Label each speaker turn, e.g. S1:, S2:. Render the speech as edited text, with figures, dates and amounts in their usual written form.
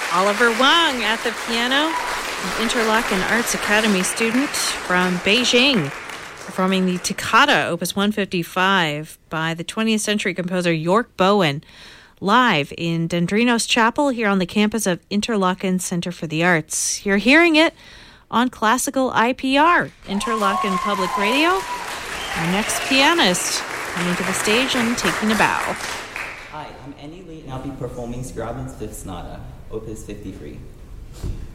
S1: Oliver Wang at the piano, an Interlaken Arts Academy student from Beijing, performing the Toccata, Opus 155, by the 20th century composer York Bowen, live in Dendrinos Chapel here on the campus of Interlaken Center for the Arts. You're hearing it on Classical IPR, Interlaken Public Radio. Our next pianist coming to the stage and taking a bow.
S2: Hi, I'm Andy Lee, and I'll be performing Scriabin's Fifth Sonata, Opus 53.